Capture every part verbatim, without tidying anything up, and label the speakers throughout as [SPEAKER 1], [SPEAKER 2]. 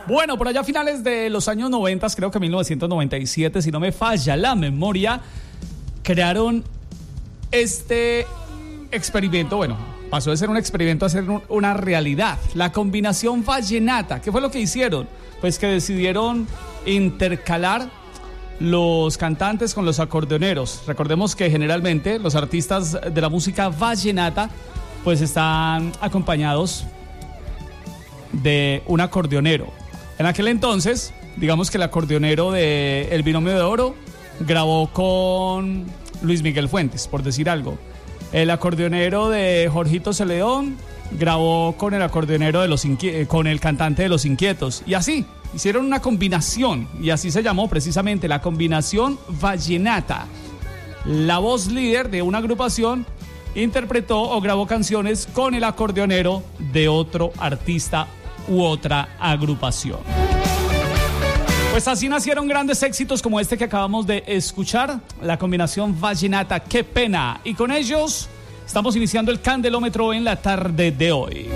[SPEAKER 1] Bueno, por allá a finales de los años noventa, creo que mil novecientos noventa y siete, si no me falla la memoria, crearon este experimento, bueno, pasó de ser un experimento a ser un, una realidad, la combinación vallenata. ¿Qué fue lo que hicieron? Pues que decidieron intercalar los cantantes con los acordeoneros. Recordemos que generalmente los artistas de la música vallenata pues están acompañados de un acordeonero. En aquel entonces, digamos que el acordeonero de El Binomio de Oro grabó con Luis Miguel Fuentes, por decir algo. El acordeonero de Jorgito Celedón grabó con el acordeonero de los inqui- con el cantante de Los Inquietos. Y así, hicieron una combinación, y así se llamó precisamente la combinación vallenata. La voz líder de una agrupación interpretó o grabó canciones con el acordeonero de otro artista u otra agrupación. Pues así nacieron grandes éxitos como este que acabamos de escuchar, la combinación vallenata, qué pena. Y con ellos estamos iniciando el Candelómetro en la tarde de hoy.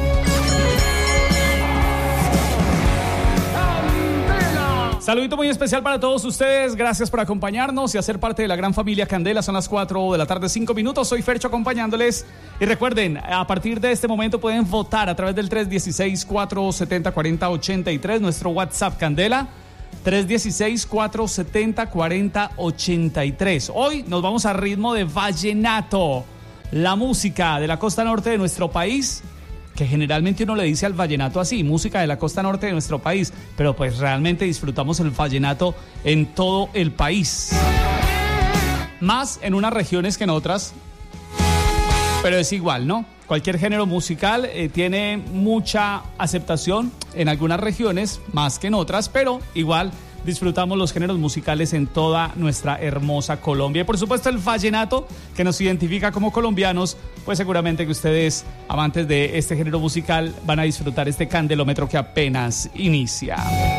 [SPEAKER 1] Saludito muy especial para todos ustedes, gracias por acompañarnos y hacer parte de la gran familia Candela. Son las cuatro de la tarde, cinco minutos, soy Fercho acompañándoles. Y recuerden, a partir de este momento pueden votar a través del tres uno seis, cuatro siete cero, cuatro cero ocho tres, nuestro WhatsApp Candela, tres uno seis, cuatro siete cero, cuatro cero ocho tres. Hoy nos vamos a ritmo de vallenato, la música de la costa norte de nuestro país, que generalmente uno le dice al vallenato así, música de la costa norte de nuestro país, pero pues realmente disfrutamos el vallenato en todo el país, más en unas regiones que en otras, pero es igual, ¿no? Cualquier género musical eh, tiene mucha aceptación en algunas regiones, más que en otras, pero igual disfrutamos los géneros musicales en toda nuestra hermosa Colombia. Y por supuesto el vallenato, que nos identifica como colombianos, pues seguramente que ustedes, amantes de este género musical, van a disfrutar este candelómetro que apenas inicia.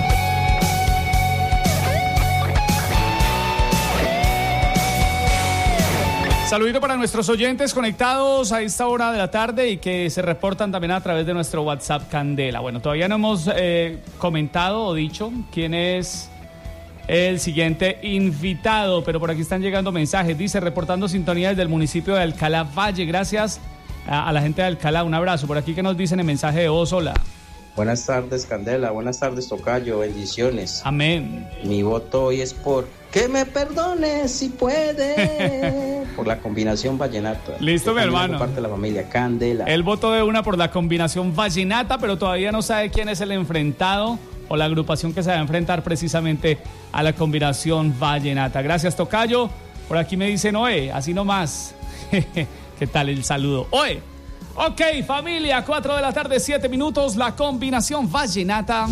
[SPEAKER 1] Saludito para nuestros oyentes conectados a esta hora de la tarde y que se reportan también a través de nuestro WhatsApp Candela. Bueno, todavía no hemos eh, comentado o dicho quién es el siguiente invitado, pero por aquí están llegando mensajes. Dice, reportando sintonía desde el municipio de Alcalá Valle. Gracias a, a la gente de Alcalá, un abrazo. Por aquí que nos dicen el mensaje de voz, hola.
[SPEAKER 2] Buenas tardes, Candela. Buenas tardes, tocayo. Bendiciones.
[SPEAKER 1] Amén.
[SPEAKER 2] Mi voto hoy es por que me perdones si puede. Por la combinación vallenata.
[SPEAKER 1] Listo, mi hermano.
[SPEAKER 2] Parte de la familia Candela.
[SPEAKER 1] El voto de una por la combinación vallenata, pero todavía no sabe quién es el enfrentado o la agrupación que se va a enfrentar precisamente a la combinación vallenata. Gracias, tocayo. Por aquí me dicen, oe, así nomás. ¿Qué tal el saludo? Oe. Ok, familia, cuatro de la tarde, siete minutos, la combinación vallenata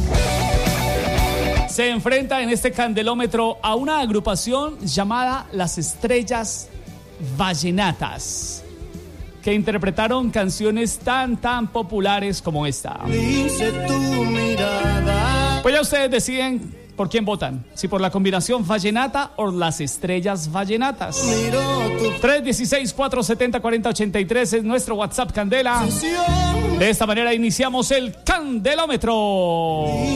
[SPEAKER 1] se enfrenta en este candelómetro a una agrupación llamada Las Estrellas Vallenatas, que interpretaron canciones tan, tan populares como esta.
[SPEAKER 3] Dice tu mirada.
[SPEAKER 1] Pues ya ustedes deciden por quién votan, si por la combinación vallenata o Las Estrellas Vallenatas. tres uno seis, cuatro siete cero, cuatro cero ocho tres es nuestro WhatsApp Candela. De esta manera iniciamos el Candelómetro.